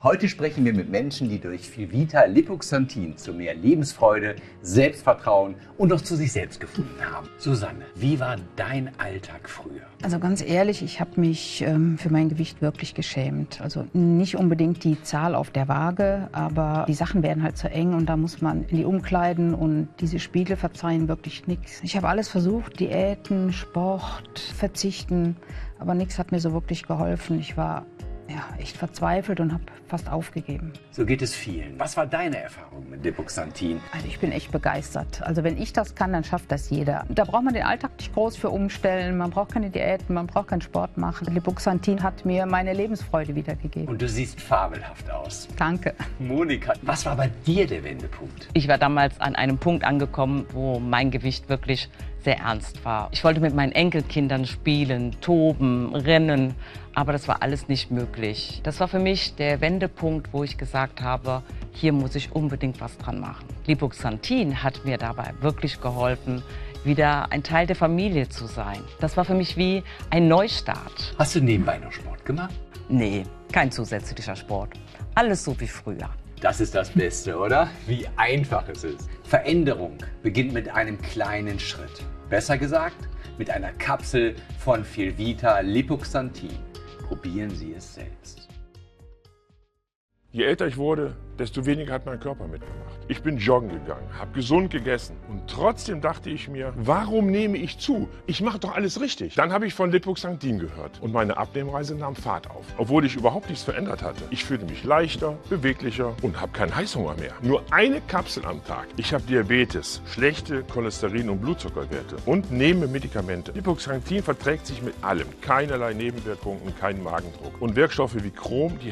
Heute sprechen wir mit Menschen, die durch Filvita Lipoxantin zu mehr Lebensfreude, Selbstvertrauen und auch zu sich selbst gefunden haben. Susanne, wie war dein Alltag früher? Also ganz ehrlich, ich habe mich für mein Gewicht wirklich geschämt. Also nicht unbedingt die Zahl auf der Waage, aber die Sachen werden halt zu eng und da muss man in die Umkleiden und diese Spiegel verzeihen wirklich nichts. Ich habe alles versucht, Diäten, Sport, Verzichten, aber nichts hat mir so wirklich geholfen. Ich war echt verzweifelt und habe fast aufgegeben. So geht es vielen. Was war deine Erfahrung mit Lipoxantin? Also ich bin echt begeistert. Also wenn ich das kann, dann schafft das jeder. Da braucht man den Alltag nicht groß für umstellen. Man braucht keine Diäten, man braucht keinen Sport machen. Lipoxantin hat mir meine Lebensfreude wiedergegeben. Und du siehst fabelhaft aus. Danke. Monika, was war bei dir der Wendepunkt? Ich war damals an einem Punkt angekommen, wo mein Gewicht wirklich sehr ernst war. Ich wollte mit meinen Enkelkindern spielen, toben, rennen, aber das war alles nicht möglich. Das war für mich der Wendepunkt, wo ich gesagt habe, hier muss ich unbedingt was dran machen. Lipoxantin hat mir dabei wirklich geholfen, wieder ein Teil der Familie zu sein. Das war für mich wie ein Neustart. Hast du nebenbei noch Sport gemacht? Nee, kein zusätzlicher Sport. Alles so wie früher. Das ist das Beste, oder? Wie einfach es ist. Veränderung beginnt mit einem kleinen Schritt. Besser gesagt, mit einer Kapsel von Filvita Lipoxantin. Probieren Sie es selbst. Je älter ich wurde, desto weniger hat mein Körper mitgemacht. Ich bin joggen gegangen, habe gesund gegessen und trotzdem dachte ich mir, warum nehme ich zu? Ich mache doch alles richtig. Dann habe ich von Lipoxantin gehört und meine Abnehmreise nahm Fahrt auf. Obwohl ich überhaupt nichts verändert hatte. Ich fühlte mich leichter, beweglicher und habe keinen Heißhunger mehr. Nur eine Kapsel am Tag. Ich habe Diabetes, schlechte Cholesterin- und Blutzuckerwerte und nehme Medikamente. Lipoxantin verträgt sich mit allem. Keinerlei Nebenwirkungen, keinen Magendruck. Und Wirkstoffe wie Chrom, die